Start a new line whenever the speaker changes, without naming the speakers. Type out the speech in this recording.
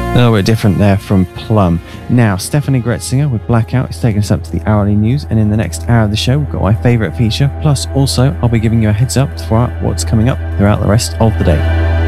A little bit different there from Plum. Now, Stephanie Gretzinger with Blackout is taking us up to the hourly news, and in the next hour of the show, we've got my favourite feature. Plus, also, I'll be giving you a heads up for what's coming up throughout the rest of the day.